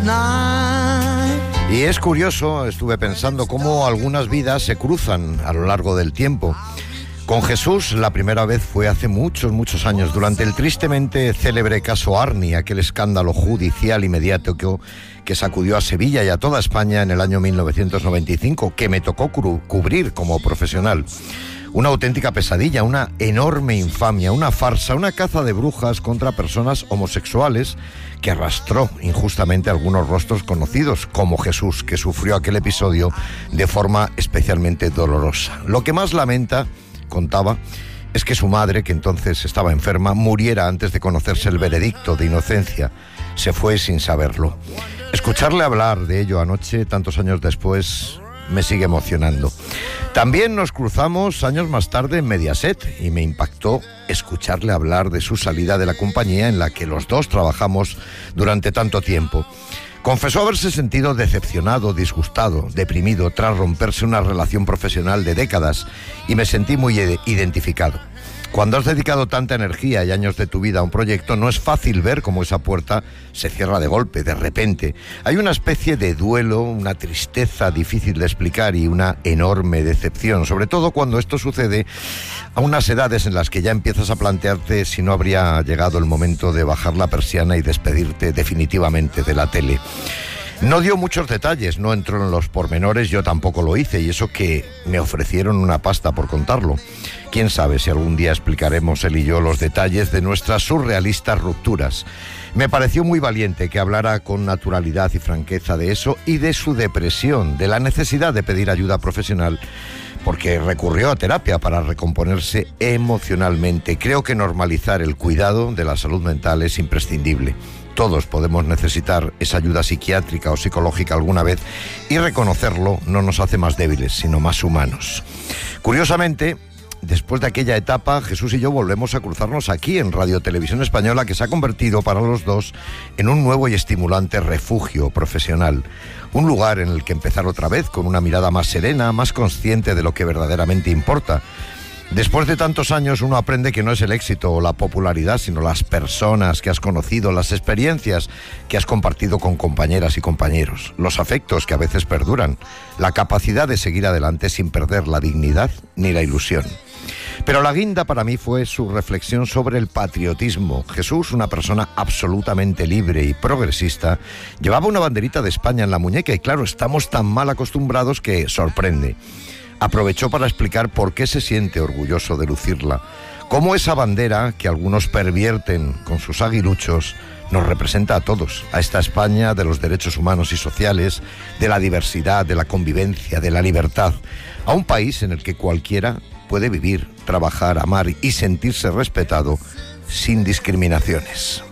Y es curioso, estuve pensando cómo algunas vidas se cruzan a lo largo del tiempo. Con Jesús la primera vez fue hace muchos años, durante el tristemente célebre caso Arni, aquel escándalo judicial y mediático que sacudió a Sevilla y a toda España en el año 1995, que me tocó cubrir como profesional. Una auténtica pesadilla, una enorme infamia, una farsa, una caza de brujas contra personas homosexuales que arrastró injustamente algunos rostros conocidos, como Jesús, que sufrió aquel episodio de forma especialmente dolorosa. Lo que más lamenta, contaba, es que su madre, que entonces estaba enferma, muriera antes de conocerse el veredicto de inocencia. Se fue sin saberlo. Escucharle hablar de ello anoche, tantos años después, me sigue emocionando. También nos cruzamos años más tarde en Mediaset y me impactó escucharle hablar de su salida de la compañía en la que los dos trabajamos durante tanto tiempo. Confesó haberse sentido decepcionado, disgustado, deprimido tras romperse una relación profesional de décadas, y me sentí muy identificado. Cuando has dedicado tanta energía y años de tu vida a un proyecto, no es fácil ver cómo esa puerta se cierra de golpe, de repente. Hay una especie de duelo, una tristeza difícil de explicar y una enorme decepción, sobre todo cuando esto sucede a unas edades en las que ya empiezas a plantearte si no habría llegado el momento de bajar la persiana y despedirte definitivamente de la tele. No dio muchos detalles, no entró en los pormenores, yo tampoco lo hice, y eso que me ofrecieron una pasta por contarlo. Quién sabe si algún día explicaremos él y yo los detalles de nuestras surrealistas rupturas. Me pareció muy valiente que hablara con naturalidad y franqueza de eso y de su depresión, de la necesidad de pedir ayuda profesional, porque recurrió a terapia para recomponerse emocionalmente. Creo que normalizar el cuidado de la salud mental es imprescindible. Todos podemos necesitar esa ayuda psiquiátrica o psicológica alguna vez, y reconocerlo no nos hace más débiles, sino más humanos. Curiosamente, después de aquella etapa, Jesús y yo volvemos a cruzarnos aquí en Radio Televisión Española, que se ha convertido para los dos en un nuevo y estimulante refugio profesional. Un lugar en el que empezar otra vez con una mirada más serena, más consciente de lo que verdaderamente importa. Después de tantos años uno aprende que no es el éxito o la popularidad, sino las personas que has conocido, las experiencias que has compartido con compañeras y compañeros, los afectos que a veces perduran, la capacidad de seguir adelante sin perder la dignidad ni la ilusión. Pero la guinda para mí fue su reflexión sobre el patriotismo. Jesús, una persona absolutamente libre y progresista, llevaba una banderita de España en la muñeca y claro, estamos tan mal acostumbrados que sorprende. Aprovechó para explicar por qué se siente orgulloso de lucirla, cómo esa bandera que algunos pervierten con sus aguiluchos nos representa a todos, a esta España de los derechos humanos y sociales, de la diversidad, de la convivencia, de la libertad, a un país en el que cualquiera puede vivir, trabajar, amar y sentirse respetado sin discriminaciones.